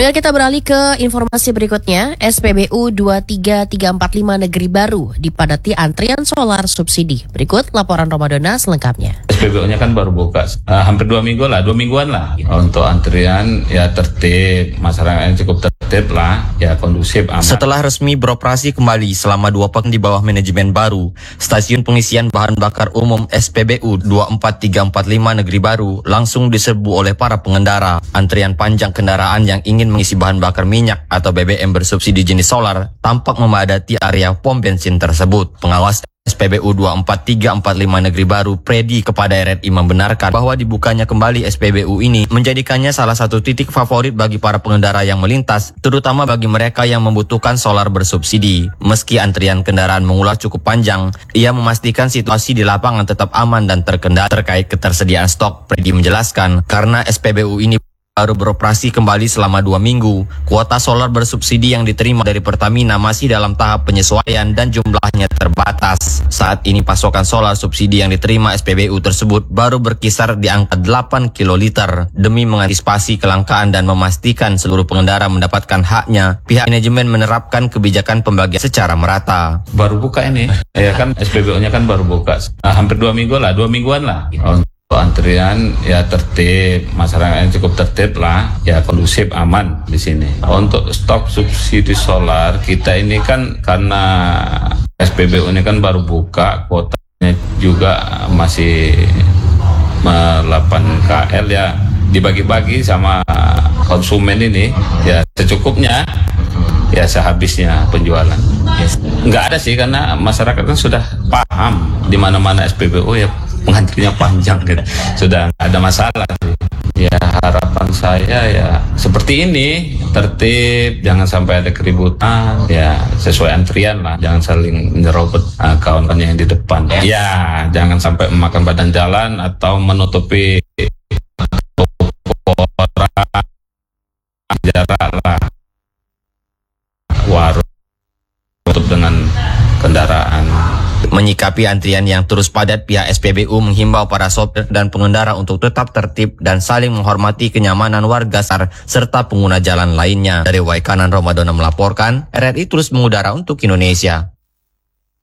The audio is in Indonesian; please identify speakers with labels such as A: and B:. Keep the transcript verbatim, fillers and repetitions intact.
A: Pendengar, kita beralih ke informasi berikutnya. S P B U dua tiga tiga empat lima Negeri Baru dipadati antrian solar subsidi. Berikut laporan Romadona selengkapnya.
B: S P B U-nya kan baru buka uh, hampir dua minggu lah, dua mingguan lah. Untuk antrian ya tertib, masyarakatnya cukup tertib lah, ya kondusif, aman.
C: Setelah resmi beroperasi kembali selama dua pekan di bawah manajemen baru, stasiun pengisian bahan bakar umum S P B U dua empat tiga empat lima Negeri Baru langsung diserbu oleh para pengendara. Antrian panjang kendaraan yang ingin mengisi bahan bakar minyak atau B B M bersubsidi jenis solar tampak memadati area pom bensin tersebut. Pengawas S P B U dua empat tiga empat lima Negeri Baru, Predi kepada R R I, membenarkan bahwa dibukanya kembali S P B U ini menjadikannya salah satu titik favorit bagi para pengendara yang melintas, terutama bagi mereka yang membutuhkan solar bersubsidi. Meski antrian kendaraan mengular cukup panjang, ia memastikan situasi di lapangan tetap aman dan terkendali. Terkait ketersediaan stok, Predi menjelaskan, karena S P B U ini baru beroperasi kembali selama dua minggu, kuota solar bersubsidi yang diterima dari Pertamina masih dalam tahap penyesuaian dan jumlahnya terbatas. Saat ini pasokan solar subsidi yang diterima S P B U tersebut baru berkisar di angka delapan kiloliter. Demi mengantisipasi kelangkaan dan memastikan seluruh pengendara mendapatkan haknya, pihak manajemen menerapkan kebijakan pembagian secara merata.
B: Baru buka ini, ya kan S P B U-nya kan baru buka, nah, hampir dua minggu lah, dua mingguan lah. Untuk antrian ya tertib, masyarakatnya cukup tertib lah, ya kondusif, aman di sini. Untuk stok subsidi solar kita ini kan karena S P B U ini kan baru buka, kuotanya juga masih delapan K L ya, dibagi-bagi sama konsumen ini ya secukupnya, ya sehabisnya penjualan. Yes. Nggak ada sih, karena masyarakat kan sudah paham di mana-mana S P B U ya pengantrinya panjang gitu, sudah nggak ada masalah sih. Ya harapan saya ya seperti ini, tertib, jangan sampai ada keributan, ya sesuai antrian lah, jangan saling menyerobot uh, kawan-kawannya yang di depan. Ya jangan sampai memakan badan jalan atau menutupi orang, jarak lah, warung tutup dengan kendaraan.
C: Menyikapi antrian yang terus padat, pihak S P B U menghimbau para sopir dan pengendara untuk tetap tertib dan saling menghormati kenyamanan warga serta pengguna jalan lainnya. Dari Waikanan, Romadona melaporkan, R R I terus mengudara untuk Indonesia.